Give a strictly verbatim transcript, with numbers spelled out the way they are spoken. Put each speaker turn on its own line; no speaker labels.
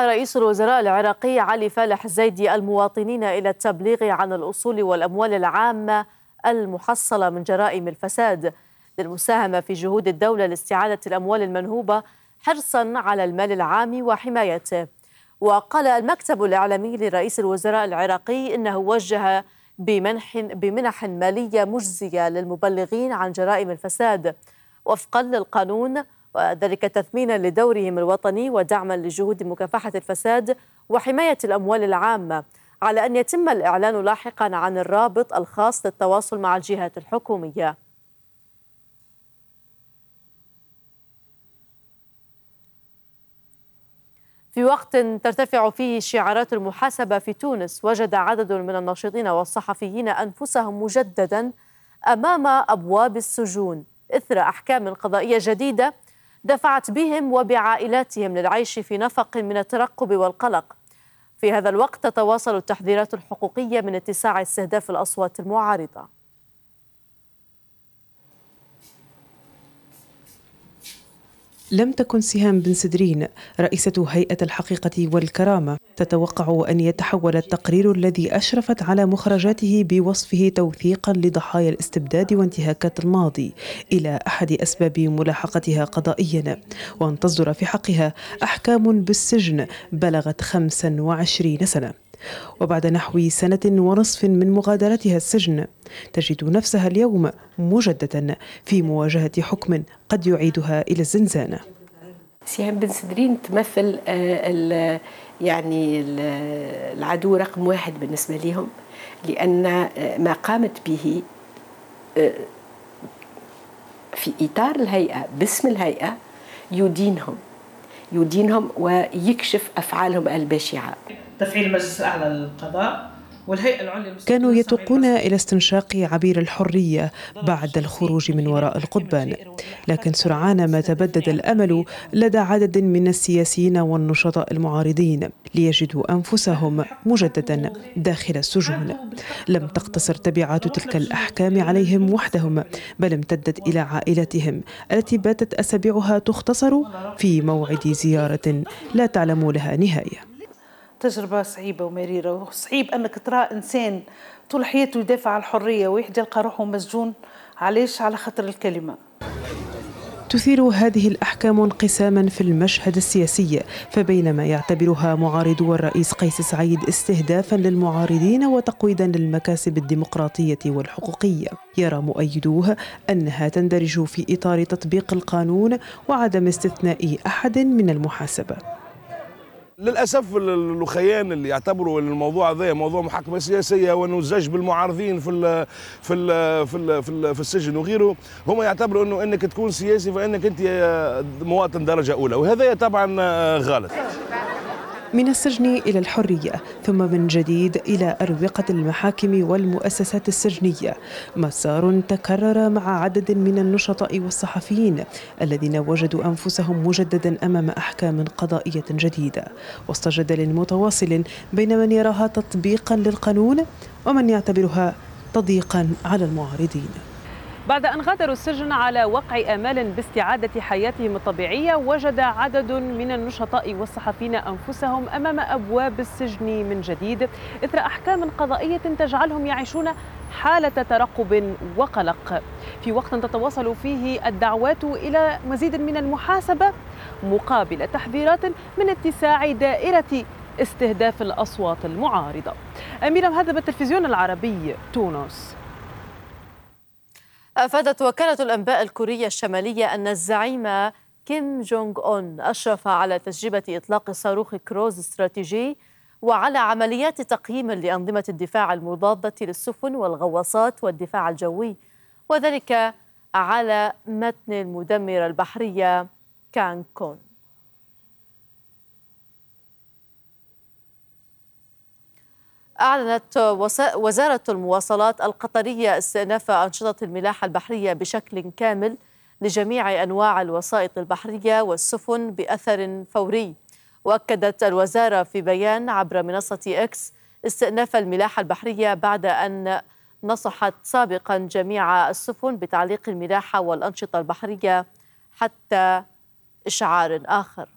دعا رئيس الوزراء العراقي علي فالح الزيدي المواطنين إلى التبليغ عن الأصول والأموال العامة المحصلة من جرائم الفساد للمساهمة في جهود الدولة لاستعادة الأموال المنهوبة حرصا على المال العام وحمايته. وقال المكتب الإعلامي لرئيس الوزراء العراقي إنه وجه بمنح, بمنح مالية مجزية للمبلغين عن جرائم الفساد وفقا للقانون، وذلك تثمينا لدورهم الوطني ودعما لجهود مكافحة الفساد وحماية الأموال العامة، على أن يتم الإعلان لاحقا عن الرابط الخاص للتواصل مع الجهات الحكومية. في وقت ترتفع فيه شعارات المحاسبة في تونس، وجد عدد من الناشطين والصحفيين أنفسهم مجددا أمام أبواب السجون إثر أحكام قضائية جديدة دفعت بهم وبعائلاتهم للعيش في نفق من الترقب والقلق. في هذا الوقت تتواصل التحذيرات الحقوقية من اتساع استهداف الأصوات المعارضة.
لم تكن سهام بن سدرين رئيسة هيئة الحقيقة والكرامة تتوقع أن يتحول التقرير الذي أشرفت على مخرجاته بوصفه توثيقا لضحايا الاستبداد وانتهاكات الماضي إلى أحد أسباب ملاحقتها قضائيا، وأن تصدر في حقها أحكام بالسجن بلغت خمسا وعشرين سنة. وبعد نحو سنة ونصف من مغادرتها السجن تجد نفسها اليوم مجددا في مواجهة حكم قد يعيدها إلى الزنزانة.
سهام بن سدرين تمثل ال يعني العدو رقم واحد بالنسبة لهم، لأن ما قامت به في إطار الهيئة باسم الهيئة يدينهم يدينهم ويكشف أفعالهم البشعة.
تفعيل المجلس الأعلى للقضاء والهيئة العليا
كانوا يتوقون إلى استنشاق عبير الحرية بعد الخروج من وراء القضبان، لكن سرعان ما تبدد الأمل لدى عدد من السياسيين والنشطاء المعارضين ليجدوا أنفسهم مجددا داخل السجون. لم تقتصر تبعات تلك الأحكام عليهم وحدهم، بل امتدت إلى عائلتهم التي باتت أسابيعها تختصر في موعد زيارة لا تعلم لها نهاية.
تجربة صعيبة ومريرة، وصعيب أنك ترى إنسان طول حياته يدافع عن الحرية ويحدى يلقى روحه مسجون. علاش؟ على خاطر الكلمة.
تثير هذه الأحكام انقساما في المشهد السياسي، فبينما يعتبرها معارضو الرئيس قيس سعيد استهدافا للمعارضين وتقويضا للمكاسب الديمقراطية والحقوقية، يرى مؤيدوه أنها تندرج في إطار تطبيق القانون وعدم استثناء أحد من المحاسبة.
للاسف الاخيان اللي يعتبروا ان الموضوع هذا موضوع محاكمه سياسيه وانه الزج بالمعارضين في ال في ال في ال في, ال في السجن وغيره، هم يعتبروا انه انك تكون سياسي فانك انت مواطن درجه اولى، وهذا طبعا غلط.
من السجن إلى الحرية، ثم من جديد إلى أروقة المحاكم والمؤسسات السجنية، مسار تكرر مع عدد من النشطاء والصحفيين الذين وجدوا أنفسهم مجددا أمام أحكام قضائية جديدة، وسط جدل متواصل بين من يراها تطبيقا للقانون ومن يعتبرها تضييقا على المعارضين.
بعد أن غادروا السجن على وقع آمال باستعادة حياتهم الطبيعية، وجد عدد من النشطاء والصحفيين أنفسهم أمام أبواب السجن من جديد إثر أحكام قضائية تجعلهم يعيشون حالة ترقب وقلق، في وقت تتواصل فيه الدعوات إلى مزيد من المحاسبة مقابل تحذيرات من اتساع دائرة استهداف الأصوات المعارضة. أميرة مهذب، التلفزيون العربي، تونس.
أفادت وكالة الأنباء الكورية الشمالية أن الزعيم كيم جونغ أون أشرف على تجربة إطلاق صاروخ كروز الاستراتيجي وعلى عمليات تقييم لأنظمة الدفاع المضادة للسفن والغواصات والدفاع الجوي، وذلك على متن المدمرة البحرية كانكون. أعلنت وزارة المواصلات القطرية استئناف أنشطة الملاحة البحرية بشكل كامل لجميع أنواع الوسائط البحرية والسفن بأثر فوري. وأكدت الوزارة في بيان عبر منصة إكس استئناف الملاحة البحرية بعد أن نصحت سابقا جميع السفن بتعليق الملاحة والأنشطة البحرية حتى إشعار آخر.